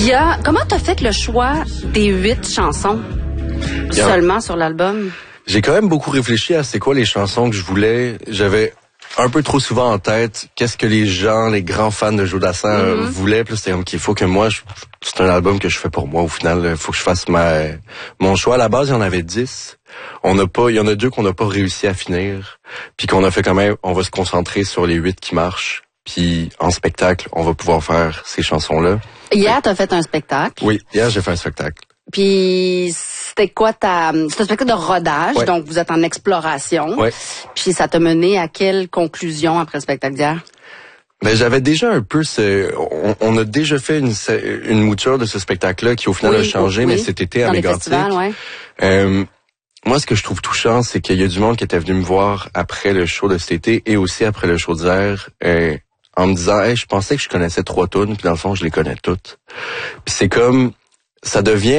Comment t'as fait le choix des 8 chansons seulement sur l'album? J'ai quand même beaucoup réfléchi à c'est quoi les chansons que je voulais. J'avais un peu trop souvent en tête qu'est-ce que les gens, les grands fans de Joe Dassin voulaient. Puis c'était comme qu'il faut que moi, c'est un album que je fais pour moi. Au final, il faut que je fasse mon choix. À la base, il y en avait 10. Il y en a 2 qu'on n'a pas réussi à finir. Puis qu'on a fait quand même, on va se concentrer sur les 8 qui marchent. Puis en spectacle, on va pouvoir faire ces chansons-là. Hier, t'as fait un spectacle. Oui, hier, j'ai fait un spectacle. Puis c'était quoi c'est un spectacle de rodage, donc vous êtes en exploration. Ouais. Puis ça t'a mené à quelle conclusion après le spectacle d'hier? Ben j'avais déjà un peu on a déjà fait une mouture de ce spectacle-là qui au final a changé, mais cet été à Mégantic. Moi, ce que je trouve touchant, c'est qu'il y a du monde qui était venu me voir après le show de cet été et aussi après le show d'hier, en me disant, hey, je pensais que je connaissais 3 tunes, puis dans le fond, je les connais toutes. Puis c'est comme, ça devient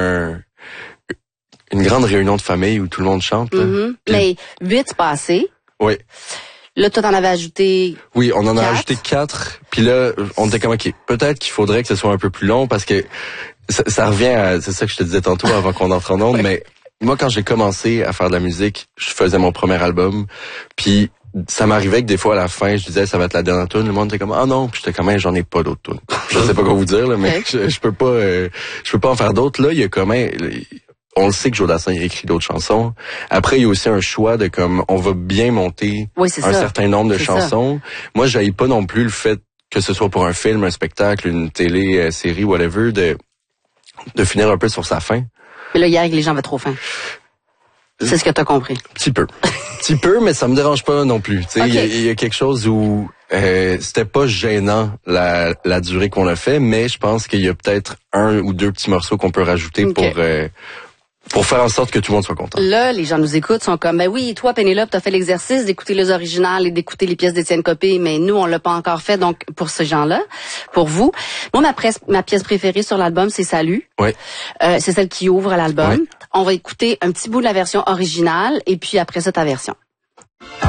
une grande réunion de famille où tout le monde chante. Mais 8, c'est pas assez. Oui. Là, toi, t'en avais ajouté. Oui, on en 4. a ajouté 4. Puis là, on était comme, OK, peut-être qu'il faudrait que ce soit un peu plus long parce que ça revient à, c'est ça que je te disais tantôt avant qu'on entre en ondes, mais moi, quand j'ai commencé à faire de la musique, je faisais mon premier album, puis ça m'arrivait que des fois, à la fin, je disais, ça va être la dernière tune. Le monde était comme, ah non, puis j'étais comme, j'en ai pas d'autres tunes. Je sais pas quoi vous dire, là, mais je peux pas en faire d'autres. Là, il y a comme on le sait que Joe Dassin a écrit d'autres chansons. Après, il y a aussi un choix de comme, on va bien monter un certain nombre de chansons. Moi, j'haïs pas non plus le fait que ce soit pour un film, un spectacle, une télé, série, whatever, de finir un peu sur sa fin. Mais là, hier, les gens avaient trop faim. C'est ce que t'as compris. Petit peu, mais ça me dérange pas non plus. Tu sais, il y a quelque chose où c'était pas gênant la durée qu'on a fait, mais je pense qu'il y a peut-être 1 ou 2 petits morceaux qu'on peut rajouter pour faire en sorte que tout le monde soit content. Là, les gens nous écoutent, sont comme, ben oui, toi, Pénélope, t'as fait l'exercice d'écouter les originales et d'écouter les pièces d'Étienne Copé, mais nous, on l'a pas encore fait, donc pour ces gens-là, pour vous. Moi, ma pièce préférée sur l'album, c'est Salut. Oui. C'est celle qui ouvre l'album. Oui. On va écouter un petit bout de la version originale et puis après ça, ta version.